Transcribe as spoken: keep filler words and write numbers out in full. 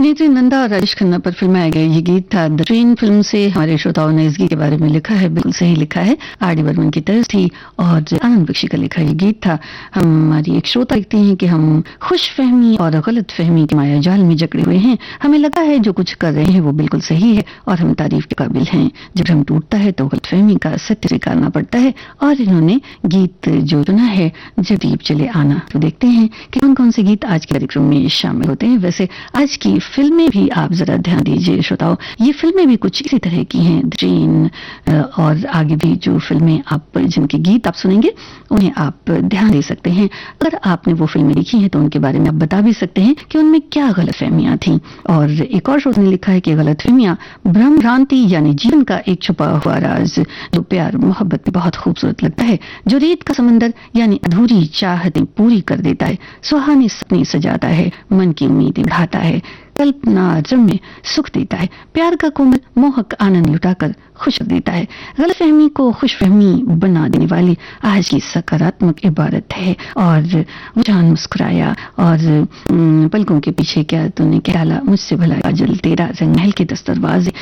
अभिनेत्री नंदा और राजेश खन्ना पर फिल्माया गया ये गीत था द ट्रेन फिल्म से। हमारे श्रोताओं ने इस गीत के बारे में लिखा है, बिल्कुल सही लिखा है। आर डी बर्मन की तर्ज थी और आनंद बख्शी का लिखा ये गीत था। हमारी एक श्रोता लिखती हैं कि हम खुश फहमी और गलत फहमी के माया जाल में जकड़े हुए हैं। हमें लगा है जो कुछ कर रहे हैं वो बिल्कुल सही है और हम तारीफ के काबिल हैं। जब हम टूटता है तो गलत फहमी का सत्य स्वीकारना पड़ता है। और इन्होंने गीत जो चुना है जब दीप चले आना, तो देखते हैं कि कौन कौन से गीत आज के कार्यक्रम में शामिल होते हैं। वैसे आज की फिल्में भी आप जरा ध्यान दीजिए श्रोताओ, ये फिल्में भी कुछ इसी तरह की हैं। ट्रेन और आगे भी जो फिल्में आप जिनके गीत आप सुनेंगे उन्हें आप ध्यान दे सकते हैं। अगर आपने वो फिल्में देखी हैं तो उनके बारे में आप बता भी सकते हैं कि उनमें क्या गलतफहमियां थीं। और एक और श्रोता ने लिखा है कि गलतफहमियां भ्रम भ्रांति यानी जीवन का एक छुपा हुआ राज जो प्यार मोहब्बत में बहुत खूबसूरत लगता है, जो रेत का समंदर यानी अधूरी चाहतें पूरी कर देता है, सुहाने सपने सजाता है, मन की उम्मीदें बढ़ाता है, कल्पना रम्य सुख देता है, प्यार का कोमल मोहक आनंद लुटाकर खुश कर देता है। गलतफहमी को खुशफहमी बना देने वाली आज की सकारात्मक इबारत है। और वो जान मुस्कुराया और पलकों के पीछे क्या तूने क्या डाला, मुझसे भला काजल तेरा रंग महल के दस्तरवाजे,